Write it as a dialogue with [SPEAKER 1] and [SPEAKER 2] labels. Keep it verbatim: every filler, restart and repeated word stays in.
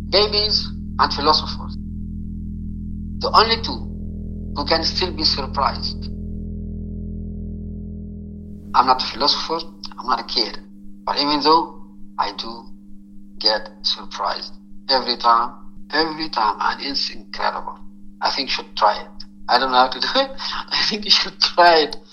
[SPEAKER 1] babies and philosophers. The only two who can still be surprised. I'm not a philosopher, I'm not a kid, but even though I do get surprised every time, every time, and it's incredible. I think you should try it. I don't know how to do it. I think you should try it.